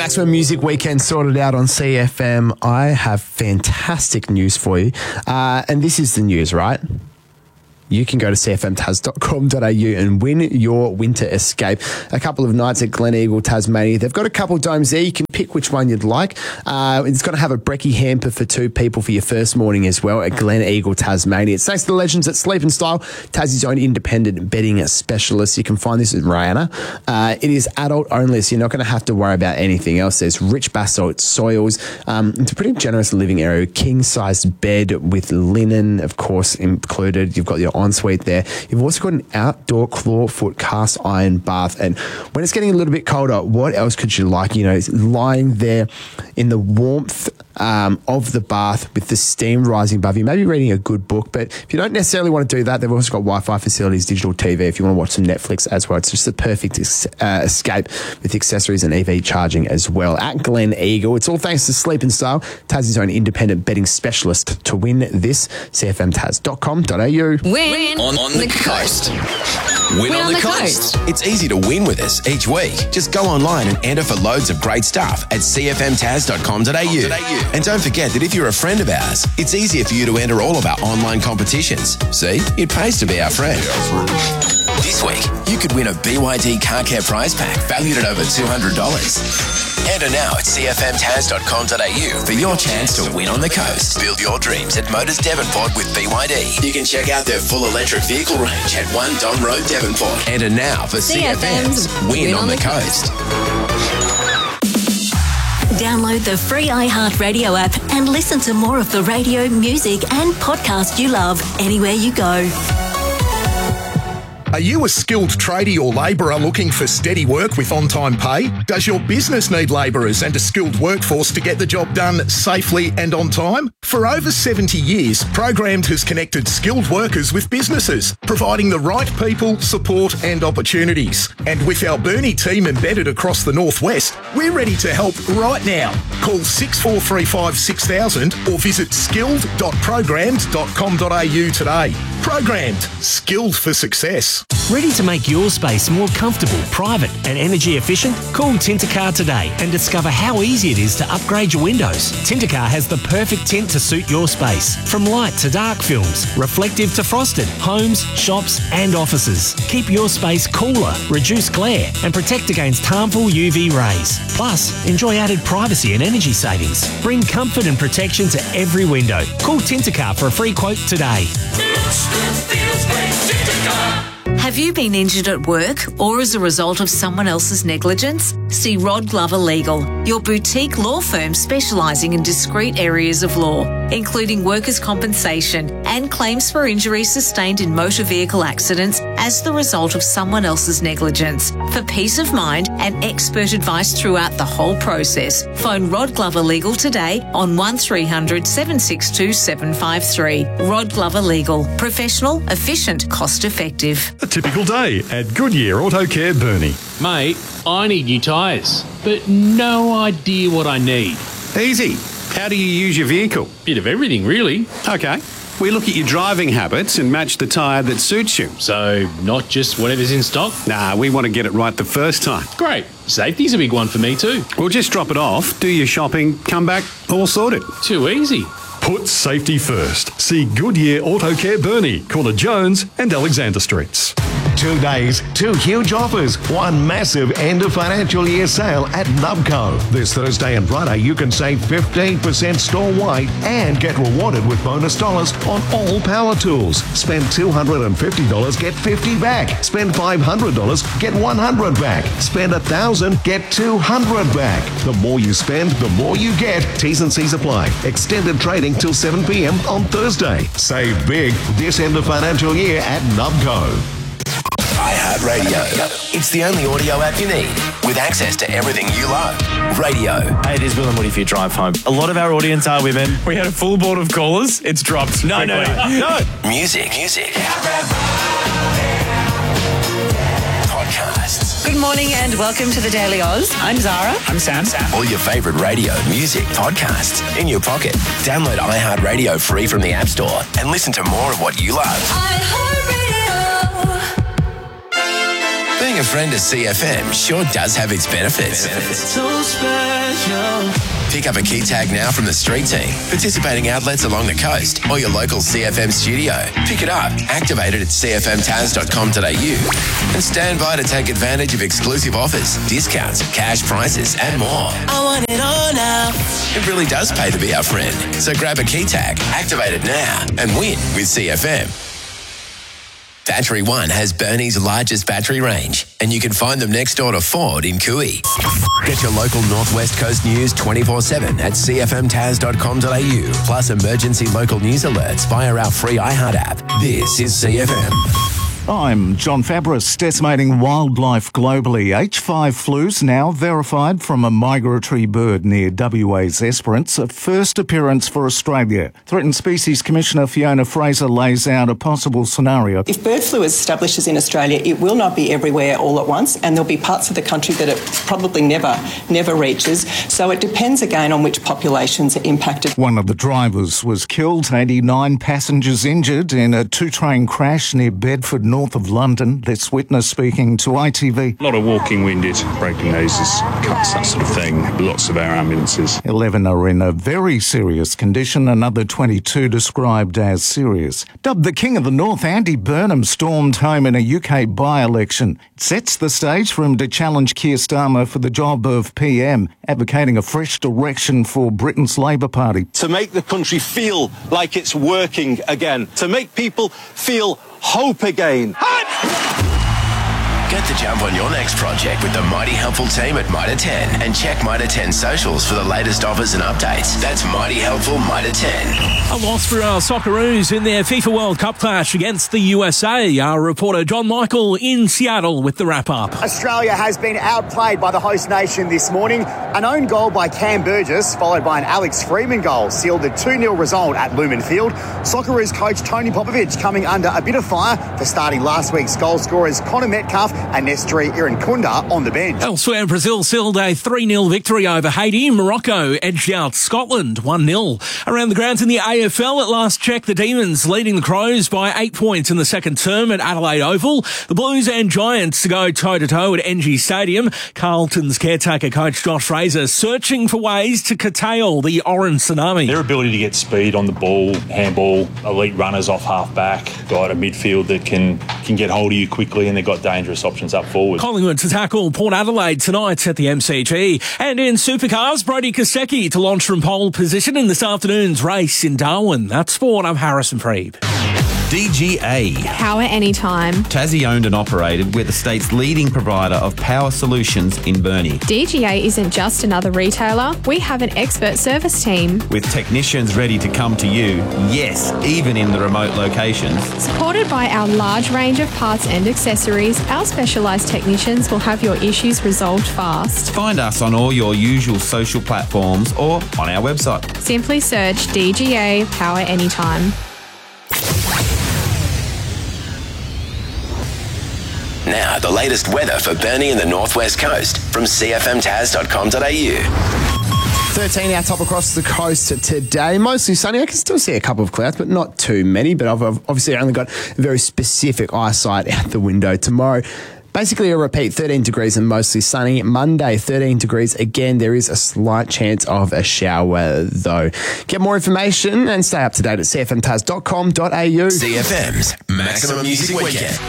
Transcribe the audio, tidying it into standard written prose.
Maximum Music Weekend sorted out on CFM. I have fantastic news for you. And this is the news, right? You can go to cfmtas.com.au and win your winter escape. A couple of nights at Glen Eagle, Tasmania. They've got a couple of domes there. You can pick which one you'd like. It's going to have a brekkie hamper for 2 people for your first morning as well at Glen Eagle, Tasmania. It's thanks to the legends at Sleep and Style, Tassie's own independent bedding specialist. You can find this at Rihanna. It is adult only, so you're not going to have to worry about anything else. There's rich basalt soils. It's a pretty generous living area. King-sized bed with linen, of course, included. You've got your ensuite there. You've also got an outdoor clawfoot cast iron bath. And when it's getting a little bit colder, what else could you like? You know, lying there in the warmth of the bath with the steam rising above you, maybe reading a good book. But if you don't necessarily want to do that, they've also got Wi-Fi facilities, digital TV if you want to watch some Netflix as well. It's just the perfect escape with accessories and EV charging as well. At Glen Eagle, it's all thanks to Sleep and Style, Tassie's own independent bedding specialist. To win this, cfmtas.com.au. Win on the coast. Win on the coast. It's easy to win with us each week. Just go online and enter for loads of great stuff at cfmtas.com.au. And don't forget that if you're a friend of ours, it's easier for you to enter all of our online competitions. See, it pays to be our friend. This week, you could win a BYD car care prize pack valued at over $200. Enter now at cfmtas.com.au for your chance to win on the coast. Build your dreams at Motors Devonport with BYD. You can check out their full electric vehicle range at 1 Don Road, Devonport. Enter now for CFM's Win on the Coast. Download the free iHeartRadio app and listen to more of the radio, music and podcast you love anywhere you go. Are you a skilled tradie or labourer looking for steady work with on-time pay? Does your business need labourers and a skilled workforce to get the job done safely and on time? For over 70 years, Programmed has connected skilled workers with businesses, providing the right people, support and opportunities. And with our Burnie team embedded across the Northwest, we're ready to help right now. Call 6435 6000 or visit skilled.programmed.com.au today. Programmed. Skilled for success. Ready to make your space more comfortable, private and energy efficient? Call Tintercar today and discover how easy it is to upgrade your windows. Tintercar has the perfect tint to suit your space. From light to dark films, reflective to frosted, homes, shops and offices. Keep your space cooler, reduce glare and protect against harmful UV rays. Plus, enjoy added privacy and energy savings. Bring comfort and protection to every window. Call Tintercar for a free quote today. Have you been injured at work or as a result of someone else's negligence? See Rod Glover Legal, your boutique law firm specialising in discrete areas of law, including workers' compensation and claims for injuries sustained in motor vehicle accidents as the result of someone else's negligence. For peace of mind and expert advice throughout the whole process, phone Rod Glover Legal today on 1300 762 753. Rod Glover Legal. Professional, efficient, cost effective. A typical day at Goodyear Auto Care Burnie. Mate, I need new tyres, but no idea what I need. Easy. How do you use your vehicle? Bit of everything, really. Okay. We look at your driving habits and match the tyre that suits you. So, not just whatever's in stock? Nah, we want to get it right the first time. Great. Safety's a big one for me too. We'll just drop it off, do your shopping, come back, all sorted. Too easy. Put safety first. See Goodyear Auto Care Burnie, corner Jones and Alexander Streets. 2 days, 2 huge offers, 1 massive end of financial year sale at Nubco. This Thursday and Friday, you can save 15% store-wide and get rewarded with bonus dollars on all power tools. Spend $250, get $50 back. Spend $500, get $100 back. Spend $1,000, get $200 back. The more you spend, the more you get. T's and C's apply. Extended trading till 7 p.m. on Thursday. Save big this end of financial year at Nubco. iHeartRadio. It's the only audio app you need with access to everything you love. Radio. Hey, it is Will and Woody for your drive home. A lot of our audience are women. We had a full board of callers. It's dropped. No. Music. Podcasts. Good morning and welcome to the Daily Oz. I'm Zara. I'm Sam. All your favourite radio, music, podcasts in your pocket. Download iHeartRadio free from the App Store and listen to more of what you love. iHeartRadio. Being a a friend to CFM sure does have its benefits. So special. Pick up a key tag now from the street team, participating outlets along the coast, or your local CFM studio. Pick it up, activate it at cfmtaz.com.au, and stand by to take advantage of exclusive offers, discounts, cash prices, and more. I want it all now. It really does pay to be our friend. So grab a key tag, activate it now, and win with CFM. Battery One has Burnie's largest battery range, and you can find them next door to Ford in Cooey. Get your local Northwest Coast news 24/7 at cfmtaz.com.au, plus emergency local news alerts via our free iHeart app. This is CFM. I'm John Fabris. Decimating wildlife globally. H5 flu's now verified from a migratory bird near WA's Esperance, a first appearance for Australia. Threatened Species Commissioner Fiona Fraser lays out a possible scenario. If bird flu establishes in Australia, it will not be everywhere all at once, and there'll be parts of the country that it probably never reaches. So it depends again on which populations are impacted. One of the drivers was killed, 89 passengers injured in a two-train crash near Bedford, north of London. This witness speaking to ITV. A lot of walking winded, breaking noses, cuts, that sort of thing. Lots of our ambulances. 11 are in a very serious condition, another 22 described as serious. Dubbed the King of the North, Andy Burnham stormed home in a UK by-election. It sets the stage for him to challenge Keir Starmer for the job of PM, advocating a fresh direction for Britain's Labour Party. To make the country feel like it's working again, to make people feel hope again. Get the jump on your next project with the Mighty Helpful team at Mitre 10 and check Mitre 10 socials for the latest offers and updates. That's Mighty Helpful Mitre 10. A loss for our Socceroos in their FIFA World Cup clash against the USA. Our reporter John Michael in Seattle with the wrap-up. Australia has been outplayed by the host nation this morning. An own goal by Cam Burgess, followed by an Alex Freeman goal, sealed the 2-0 result at Lumen Field. Socceroos coach Tony Popovic coming under a bit of fire for starting last week's goal scorers Connor Metcalf and Nestri Irankunda on the bench. Elsewhere, Brazil sealed a 3-0 victory over Haiti. Morocco edged out Scotland 1-0. Around the grounds in the AFL, at last check, the Demons leading the Crows by 8 points in the second term at Adelaide Oval. The Blues and Giants to go toe-to-toe at NG Stadium. Carlton's caretaker coach Josh Fraser searching for ways to curtail the Orange Tsunami. Their ability to get speed on the ball, handball, elite runners off half-back, got a midfield that can get hold of you quickly, and they've got dangerous options up forward. Collingwood to tackle Port Adelaide tonight at the MCG. And in supercars, Brody Kosecki to launch from pole position in this afternoon's race in Darwin. That's sport. I'm Harrison Freeb. DGA. Power anytime. Tassie owned and operated. We're the state's leading provider of power solutions in Burnie. DGA isn't just another retailer. We have an expert service team. With technicians ready to come to you, yes, even in the remote locations. Supported by our large range of parts and accessories, our specialised technicians will have your issues resolved fast. Find us on all your usual social platforms or on our website. Simply search DGA Power Anytime. Now, the latest weather for Burnie and the Northwest Coast from cfmtaz.com.au. 13 our top across the coast today. Mostly sunny. I can still see a couple of clouds, but not too many. But I've obviously only got very specific eyesight out the window. Tomorrow, basically a repeat, 13 degrees and mostly sunny. Monday, 13 degrees. Again, there is a slight chance of a shower, though. Get more information and stay up to date at cfmtaz.com.au. CFM's Maximum Music Weekend.